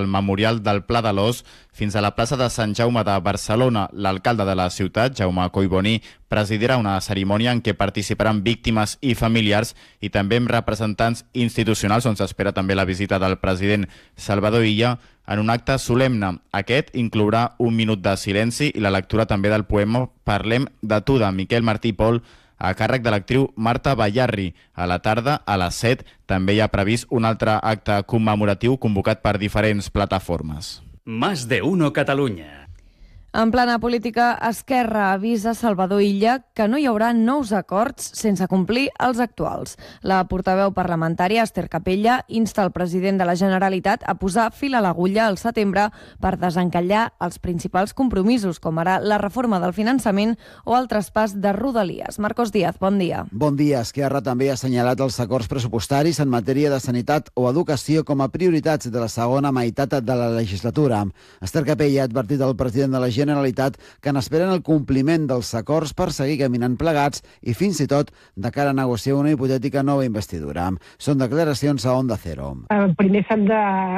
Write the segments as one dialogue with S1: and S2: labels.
S1: del Memorial del Pla de l'Os fins a la plaça de Sant Jaume de Barcelona. L'alcalde de la ciutat, Jaume Collboni, presidirà una cerimònia en què participaran víctimes i familiars i també amb representants institucionals, on s'espera també la visita del president Salvador Illa, en un acte solemne. Aquest inclourà un minut de silenci i la lectura també del poema Parlem de tu, de Miquel Martí i Pol, a càrrec de l'actriu Marta Ballarri. A la tarda, a les 7, també hi ha previst un altre acte commemoratiu convocat per diferents plataformes.
S2: Más de uno Catalunya.
S3: En plana política, Esquerra avisa Salvador Illa que no hi haurà nous acords sense complir els actuals. La portaveu parlamentària, Esther Capella, insta el president de la Generalitat a posar fil a l'agulla al setembre per desencallar els principals compromisos, com ara la reforma del finançament o el traspàs de Rodalies. Marcos Díaz, bon dia.
S4: Bon dia. Esquerra també ha assenyalat els acords pressupostaris en matèria de sanitat o educació com a prioritats de la segona meitat de la legislatura. Esther Capella ha advertit al president de la Generalitat que n'esperen el compliment dels acords per seguir caminant plegats i fins i tot de cara a negociar una hipotètica nova investidura. Són declaracions a Onda Cero.
S5: Primer s'han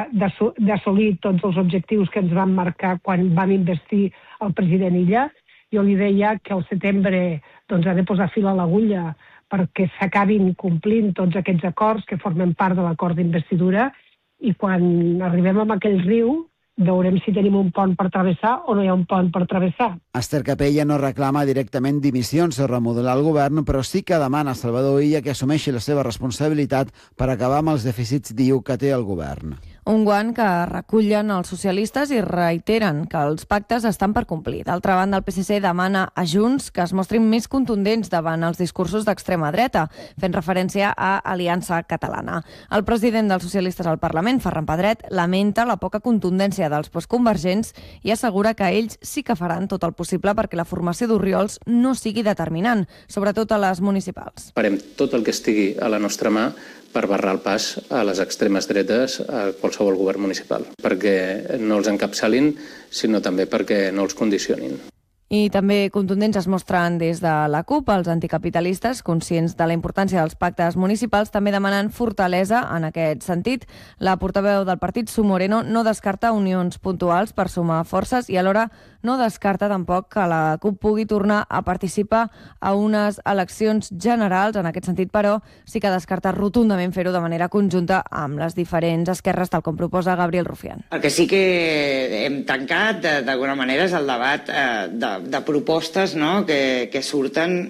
S5: d'assolir tots els objectius que ens van marcar quan vam investir el president Illa. Jo li deia que al setembre ha de posar fil a l'agulla perquè s'acabin complint tots aquests acords que formen part de l'acord d'investidura i quan arribem a aquell riu veurem si tenim un pont per travessar o no hi ha un pont per travessar.
S4: Esther Capella no reclama directament dimissions o remodelar el govern, però sí que demana a Salvador Illa que assumeixi la seva responsabilitat per acabar amb els dèficits, diu, que té el govern.
S3: Un guant que recullen els socialistes i reiteren que els pactes estan per complir. D'altra banda, el PSC demana a Junts que es mostrin més contundents davant els discursos d'extrema dreta, fent referència a Aliança Catalana. El president dels socialistes al Parlament, Ferran Pedret, lamenta la poca contundència dels postconvergents i assegura que ells sí que faran tot el possible perquè la formació d'Orriols no sigui determinant, sobretot a les municipals.
S6: Farem tot el que estigui a la nostra mà per barrar el pas a les extremes dretes a qualsevol govern municipal, perquè no els encapçalin, sinó també perquè no els condicionin.
S3: I també contundents es mostren des de la CUP. Els anticapitalistes, conscients de la importància dels pactes municipals, també demanen fortalesa en aquest sentit. La portaveu del partit, Su Moreno, no descarta unions puntuals per sumar forces i alhora no descarta tampoc que la CUP pugui tornar a participar a unes eleccions generals. En aquest sentit, però, sí que descarta rotundament fer-ho de manera conjunta amb les diferents esquerres, tal com proposa Gabriel Rufián.
S7: El que sí que hem tancat, d'alguna manera, és el debat de propostes, no?, que surten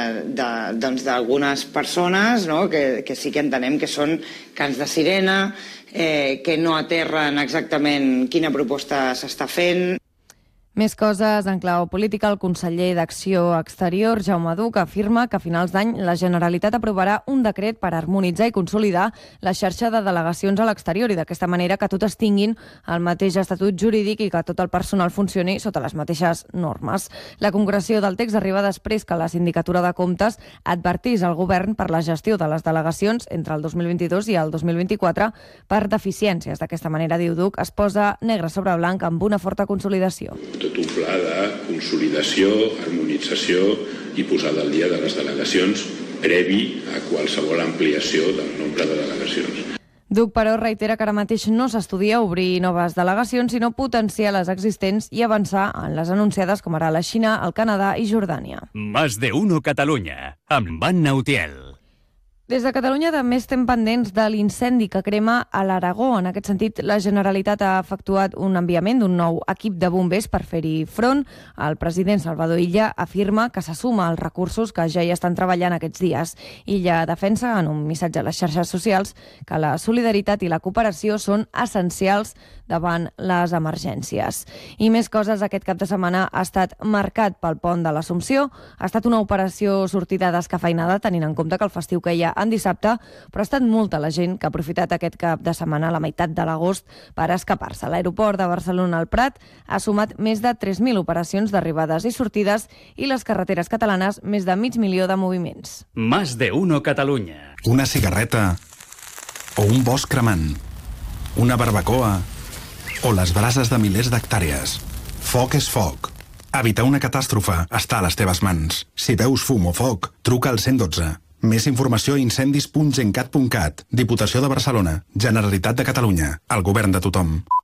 S7: d'algunes persones, no?, que sí que entenem que són cants de sirena, que no aterren exactament quina proposta s'està fent.
S3: Més coses en clau política. El conseller d'Acció Exterior, Jaume Duch, afirma que a finals d'any la Generalitat aprovarà un decret per harmonitzar i consolidar la xarxa de delegacions a l'exterior i d'aquesta manera que totes tinguin el mateix estatut jurídic i que tot el personal funcioni sota les mateixes normes. La concreció del text arriba després que la Sindicatura de Comptes advertís al govern per la gestió de les delegacions entre el 2022 i el 2024 per deficiències. D'aquesta manera, diu Duch, es posa negre sobre blanc amb una forta consolidació.
S8: Tot un pla de consolidació, harmonització i posada al dia de les delegacions previ a qualsevol ampliació del nombre de delegacions.
S3: Duch, però, reitera que ara mateix no s'estudia obrir noves delegacions, sinó potenciar les existents i avançar en les anunciades com ara la Xina, el Canadà i Jordània.
S2: Más de uno Catalunya, amb Anna Utiel.
S3: Des de Catalunya també estem pendents de l'incendi que crema a l'Aragó. En aquest sentit, la Generalitat ha efectuat un enviament d'un nou equip de bombers per fer-hi front. El president Salvador Illa afirma que se suma als recursos que ja hi estan treballant aquests dies. Illa defensa en un missatge a les xarxes socials que la solidaritat i la cooperació són essencials davant les emergències. I més coses, aquest cap de setmana ha estat marcat pel pont de l'Assumpció. Ha estat una operació sortida descafeinada, tenint en compte que el festiu que hi ha en dissabte, però ha estat molta la gent que ha aprofitat aquest cap de setmana, la meitat de l'agost, per escapar-se. L'aeroport de Barcelona al Prat ha sumat més de 3.000 operacions d'arribades i sortides i les carreteres catalanes més de 500.000 de moviments.
S2: Más de uno Catalunya.
S9: Una cigarreta o un bosc cremant, una barbacoa o les brases de milers d'hectàrees. Foc és foc. Evitar una catàstrofe està a les teves mans. Si veus fum o foc, truca al 112. Més informació a incendis.gencat.cat. Diputació de Barcelona. Generalitat de Catalunya. El govern de tothom.